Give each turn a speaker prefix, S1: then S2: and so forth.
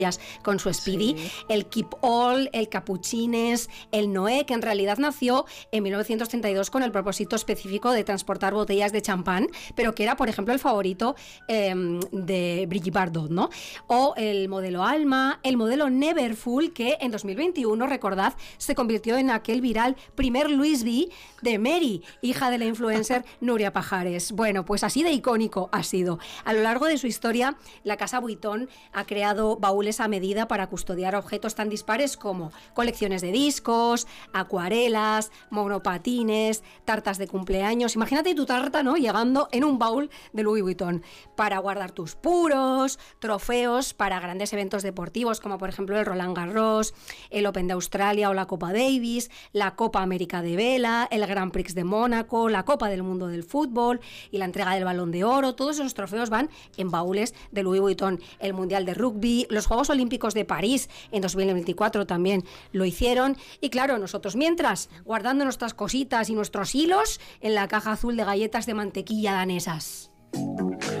S1: con su Speedy,
S2: Sí.
S1: el Keep All, el Capuchines, el Noé, que en realidad nació en 1932 con el propósito específico de transportar botellas de champán, pero que era, por ejemplo, el favorito de Brigitte Bardot, ¿no? O el modelo Alma, el modelo Neverfull, que en 2021, recordad, se convirtió en aquel viral primer Louis V de Mary, hija de la influencer Nuria Pajares. Bueno, pues así de icónico ha sido. A lo largo de su historia, la casa Vuitton ha creado baúles a medida para custodiar objetos tan dispares como colecciones de discos, acuarelas, monopatines, tartas de cumpleaños. Imagínate tu tarta, ¿no?, llegando en un baúl de Louis Vuitton para guardar tus puros, trofeos para grandes eventos deportivos como por ejemplo el Roland Garros, el Open de Australia o la Copa Davis, la Copa América de Vela, el Grand Prix de Mónaco, la Copa del Mundo del Fútbol y la entrega del Balón de Oro. Todos esos trofeos van en baúles de Louis Vuitton. El Mundial de Rugby, los Juegos Olímpicos de París en 2024 también lo hicieron. Y claro, nosotros mientras guardando nuestras cositas y nuestros hilos en la caja azul de galletas de mantequilla danesas.